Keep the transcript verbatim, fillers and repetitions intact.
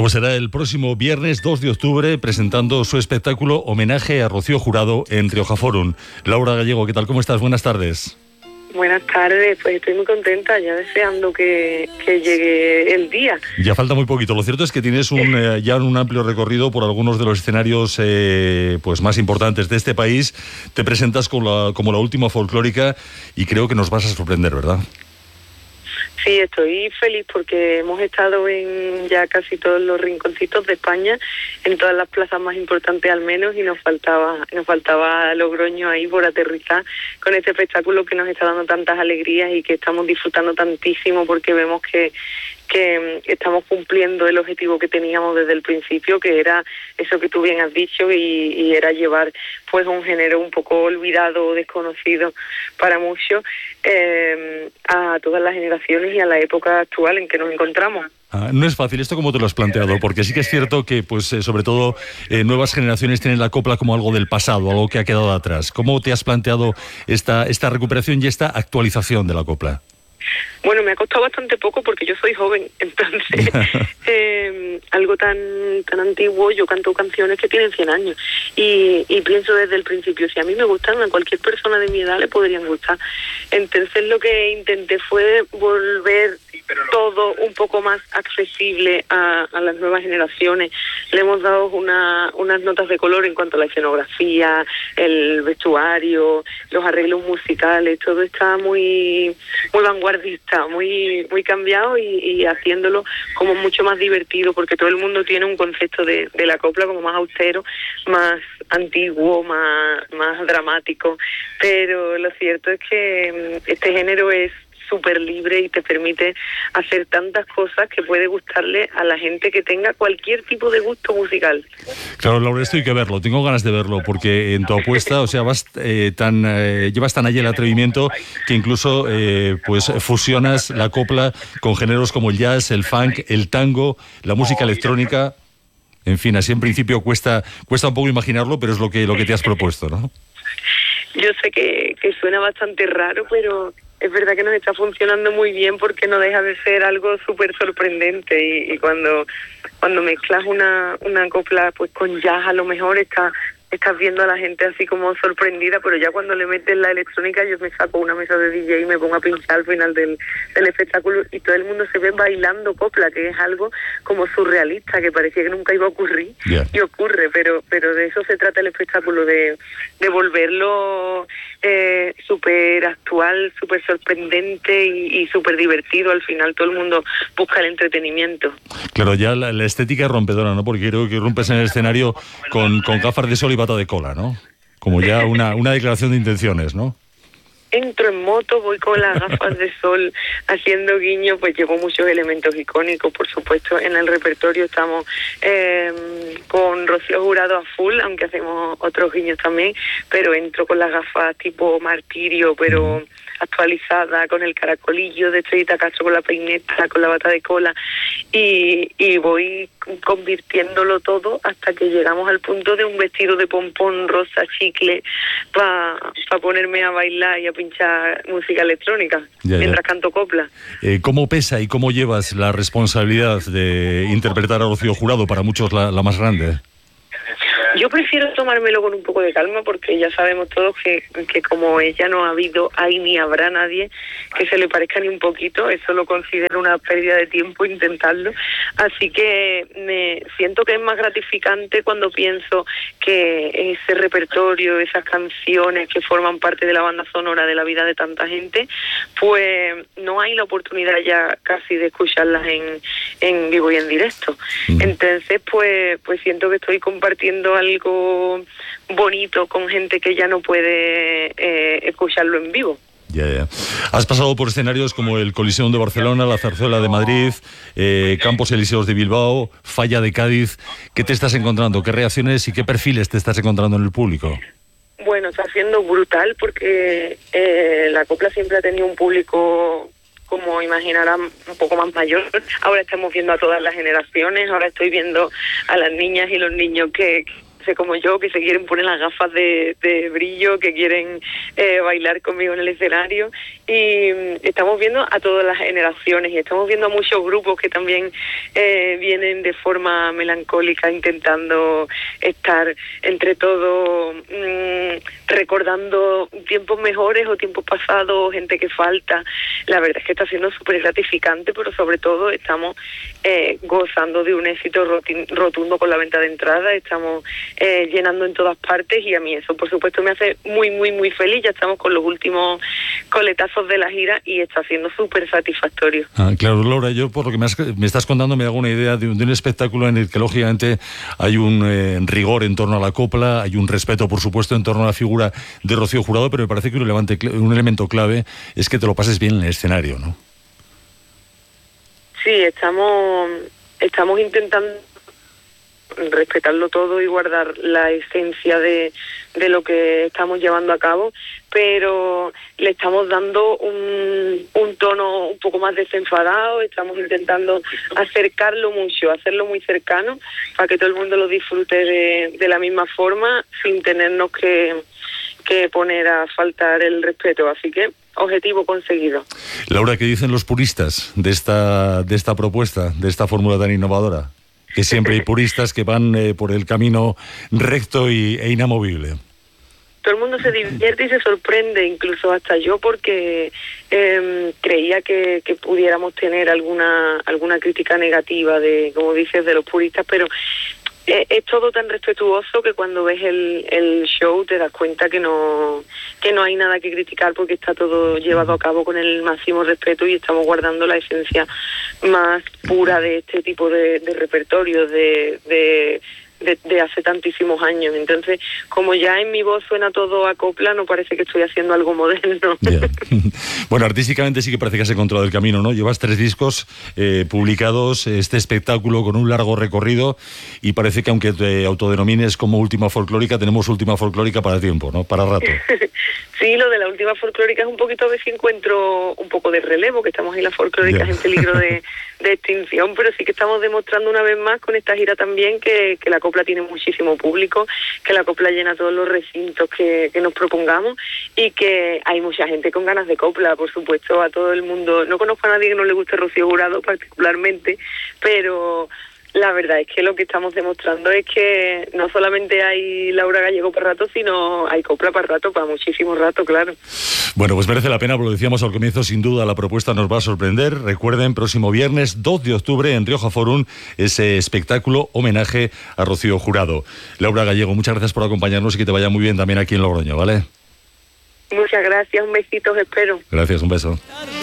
Pues será el próximo viernes dos de octubre presentando su espectáculo Homenaje a Rocío Jurado en Rioja Forum. Laura Gallego, ¿qué tal? ¿Cómo estás? Buenas tardes. Buenas tardes, pues estoy muy contenta, ya deseando que, que llegue el día. Ya falta muy poquito. Lo cierto es que tienes un, eh, ya un amplio recorrido por algunos de los escenarios eh, pues más importantes de este país. Te presentas con la, como la última folclórica y creo que nos vas a sorprender, ¿verdad? Sí, estoy feliz porque hemos estado en ya casi todos los rinconcitos de España, en todas las plazas más importantes al menos, y nos faltaba nos faltaba Logroño ahí por aterrizar con este espectáculo que nos está dando tantas alegrías y que estamos disfrutando tantísimo porque vemos que que estamos cumpliendo el objetivo que teníamos desde el principio, que era eso que tú bien has dicho, y, y era llevar pues un género un poco olvidado o desconocido para muchos eh, a todas las generaciones y a la época actual en que nos encontramos. Ah, no es fácil esto como te lo has planteado, porque sí que es cierto que pues eh, sobre todo eh, nuevas generaciones tienen la copla como algo del pasado, algo que ha quedado atrás. ¿Cómo te has planteado esta, esta recuperación y esta actualización de la copla? Bueno, me ha costado bastante poco porque yo soy joven, entonces eh, algo tan tan antiguo, yo canto canciones que tienen cien años y, y pienso desde el principio, si a mí me gustan, a cualquier persona de mi edad le podrían gustar. Entonces lo que intenté fue volver todo un poco más accesible a, a las nuevas generaciones. Le hemos dado una, unas notas de color en cuanto a la escenografía, el vestuario, los arreglos musicales, todo está muy muy vanguardista, muy muy cambiado y, y haciéndolo como mucho más divertido, porque todo el mundo tiene un concepto de, de la copla como más austero, más antiguo, más, más dramático, pero lo cierto es que este género es súper libre y te permite hacer tantas cosas que puede gustarle a la gente que tenga cualquier tipo de gusto musical. Claro, Laura, esto hay que verlo, tengo ganas de verlo, porque en tu apuesta, o sea, vas eh, tan eh, llevas tan allí el atrevimiento que incluso eh, pues fusionas la copla con géneros como el jazz, el funk, el tango, la música electrónica. En fin, así en principio cuesta cuesta un poco imaginarlo, pero es lo que lo que te has propuesto, ¿no? Yo sé que, que suena bastante raro, pero es verdad que nos está funcionando muy bien porque no deja de ser algo súper sorprendente y, y cuando cuando mezclas una una copla pues con jazz, a lo mejor está estás viendo a la gente así como sorprendida, pero ya cuando le metes la electrónica yo me saco una mesa de D J y me pongo a pinchar al final del, del espectáculo y todo el mundo se ve bailando copla, que es algo como surrealista, que parecía que nunca iba a ocurrir, yeah. y ocurre, pero pero de eso se trata el espectáculo, de, de volverlo eh, súper actual, súper sorprendente y, y súper divertido. Al final todo el mundo busca el entretenimiento. Claro, ya la, la estética es rompedora, ¿no? Porque creo que rompes en el escenario con, con gafas de sol y bata de cola, ¿no? Como ya una, una declaración de intenciones, ¿no? Entro en moto, voy con las gafas de sol haciendo guiño, pues llevo muchos elementos icónicos, por supuesto. En el repertorio estamos eh, con Rocío Jurado a full, aunque hacemos otros guiños también, pero entro con las gafas tipo martirio, pero actualizada, con el caracolillo de Estrellita Castro, con la peineta, con la bata de cola, y, y voy convirtiéndolo todo hasta que llegamos al punto de un vestido de pompón rosa chicle para pa ponerme a bailar y a pinchar música electrónica ya, mientras ya. canto copla. Eh, ¿Cómo pesa y cómo llevas la responsabilidad de interpretar a Rocío Jurado, para muchos la, la más grande? Yo prefiero tomármelo con un poco de calma porque ya sabemos todos que, que como ella no ha habido, hay ni habrá nadie que se le parezca ni un poquito. Eso lo considero una pérdida de tiempo intentarlo. Así que me siento que es más gratificante cuando pienso que ese repertorio, esas canciones que forman parte de la banda sonora de la vida de tanta gente, pues no hay la oportunidad ya casi de escucharlas en, en vivo y en directo. Entonces, pues, pues siento que estoy compartiendo algo bonito con gente que ya no puede eh, escucharlo en vivo. Ya, yeah, yeah. Has pasado por escenarios como el Coliseum de Barcelona, la Zarzuela de Madrid, eh, Campos Elíseos de Bilbao, Falla de Cádiz. ¿Qué te estás encontrando? ¿Qué reacciones y qué perfiles te estás encontrando en el público? Bueno, está siendo brutal porque eh, la copla siempre ha tenido un público, como imaginarán, un poco más mayor. Ahora estamos viendo a todas las generaciones, ahora estoy viendo a las niñas y los niños que sé, como yo, que se quieren poner las gafas de, de brillo, que quieren eh, bailar conmigo en el escenario. Y estamos viendo a todas las generaciones y estamos viendo a muchos grupos que también eh, vienen de forma melancólica intentando estar entre todos, mmm, recordando tiempos mejores o tiempos pasados, gente que falta. La verdad es que está siendo súper gratificante, pero sobre todo estamos eh, gozando de un éxito rotundo con la venta de entradas, estamos eh, llenando en todas partes y a mí eso por supuesto me hace muy muy muy feliz. Ya estamos con los últimos coletazos de la gira y está siendo súper satisfactorio. Ah, claro, Laura, yo por lo que me, has, me estás contando me hago una idea de un, de un espectáculo en el que lógicamente hay un eh, rigor en torno a la copla, hay un respeto por supuesto en torno a la figura de Rocío Jurado, pero me parece que un, elevante, un elemento clave es que te lo pases bien en el escenario, ¿no? Sí, estamos, estamos intentando respetarlo todo y guardar la esencia de, de lo que estamos llevando a cabo, pero le estamos dando un, un tono un poco más desenfadado, estamos intentando acercarlo mucho, hacerlo muy cercano para que todo el mundo lo disfrute de, de la misma forma sin tenernos que, que poner a faltar el respeto, así que objetivo conseguido. Laura, ¿qué dicen los puristas de esta, de esta propuesta, de esta fórmula tan innovadora? Que siempre hay puristas que van eh, por el camino recto y, e inamovible. Todo el mundo se divierte y se sorprende, incluso hasta yo, porque eh, creía que, que pudiéramos tener alguna alguna crítica negativa de, como dices, de los puristas, pero eh, es todo tan respetuoso que cuando ves el, el show te das cuenta que no que no hay nada que criticar porque está todo llevado a cabo con el máximo respeto y estamos guardando la esencia más pura de este tipo de, de repertorio, de, de De, de hace tantísimos años. Entonces, como ya en mi voz suena todo a copla, no parece que estoy haciendo algo moderno. Yeah. Bueno, artísticamente sí que parece que has encontrado el camino, ¿no? Llevas tres discos eh, publicados, este espectáculo con un largo recorrido y parece que aunque te autodenomines como Última Folclórica, tenemos Última Folclórica para tiempo, ¿no? Para rato. Sí, lo de la Última Folclórica es un poquito a ver si encuentro un poco de relevo, que estamos en las folclóricas yeah. en peligro de, de extinción, pero sí que estamos demostrando una vez más con esta gira también que, que la copla tiene muchísimo público, que la copla llena todos los recintos que, que nos propongamos y que hay mucha gente con ganas de copla, por supuesto, a todo el mundo. No conozco a nadie que no le guste Rocío Jurado particularmente, pero la verdad es que lo que estamos demostrando es que no solamente hay Laura Gallego para rato, sino hay copla para rato, para muchísimo rato, claro. Bueno, pues merece la pena, porque lo decíamos al comienzo, sin duda la propuesta nos va a sorprender. Recuerden, próximo viernes dos de octubre en Rioja Forum, ese espectáculo homenaje a Rocío Jurado. Laura Gallego, muchas gracias por acompañarnos y que te vaya muy bien también aquí en Logroño, ¿vale? Muchas gracias, un besito, os espero. Gracias, un beso.